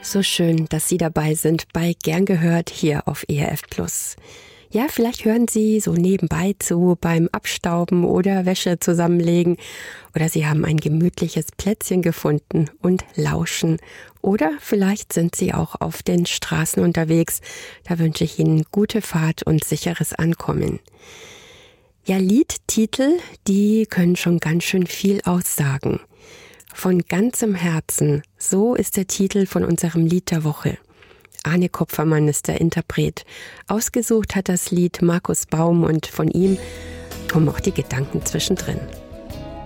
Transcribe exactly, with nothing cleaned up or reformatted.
So schön, dass Sie dabei sind bei Gern gehört hier auf E R F Plus. Ja, vielleicht hören Sie so nebenbei zu beim Abstauben oder Wäsche zusammenlegen. Oder Sie haben ein gemütliches Plätzchen gefunden und lauschen. Oder vielleicht sind Sie auch auf den Straßen unterwegs. Da wünsche ich Ihnen gute Fahrt und sicheres Ankommen. Ja, Liedtitel, die können schon ganz schön viel aussagen. Von ganzem Herzen, so ist der Titel von unserem Lied der Woche. Arne Kopfermann ist der Interpret. Ausgesucht hat das Lied Markus Baum und von ihm kommen auch die Gedanken zwischendrin.